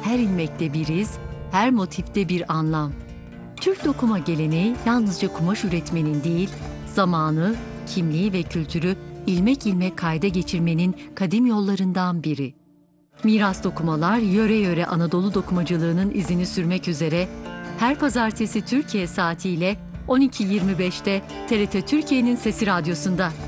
her ilmekte bir iz, her motifte bir anlam. Türk dokuma geleneği yalnızca kumaş üretmenin değil, zamanı, kimliği ve kültürü ilmek ilmek kayda geçirmenin kadim yollarından biri. Miras Dokumalar yöre yöre Anadolu dokumacılığının izini sürmek üzere her pazartesi Türkiye saatiyle 12.25'te TRT Türkiye'nin Sesi Radyosu'nda.